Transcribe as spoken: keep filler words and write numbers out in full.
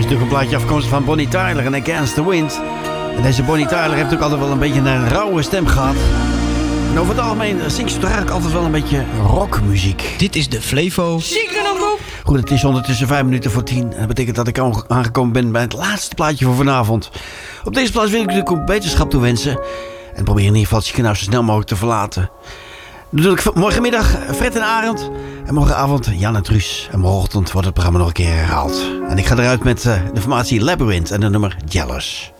natuurlijk een plaatje afkomstig van Bonnie Tyler en Against the Wind. En deze Bonnie Tyler heeft ook altijd wel een beetje een rauwe stem gehad. En over het algemeen zingt ze toch eigenlijk altijd wel een beetje rockmuziek. Dit is de Flevo Ziekenomroep. Goed, het is ondertussen vijf minuten voor tien. En dat betekent dat ik aangekomen ben bij het laatste plaatje voor vanavond. Op deze plaats wil ik natuurlijk ook beterschap toewensen. En probeer in ieder geval het ziekenhuis zo snel mogelijk te verlaten. Natuurlijk morgenmiddag Fred en Arend. En morgenavond Jan en Truus. En morgenochtend wordt het programma nog een keer herhaald. En ik ga eruit met uh, de formatie Labyrinth en de nummer Jealous.